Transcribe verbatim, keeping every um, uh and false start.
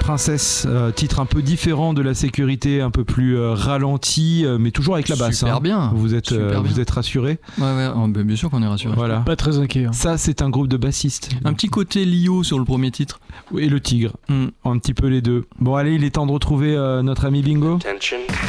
Princesse, euh, titre un peu différent de La Sécurité, un peu plus euh, ralenti, euh, mais toujours avec la basse. Super hein. bien. Vous êtes, Super euh, bien. vous êtes rassurés? Ouais, ouais, oh, bah, bien sûr qu'on est rassuré. Voilà. Pas très inquiet. Hein. Ça, c'est un groupe de bassistes. Un petit côté Lio sur le premier titre. Et le Tigre. Mm. Un petit peu les deux. Bon, allez, il est temps de retrouver euh, notre ami Bingo. Attention.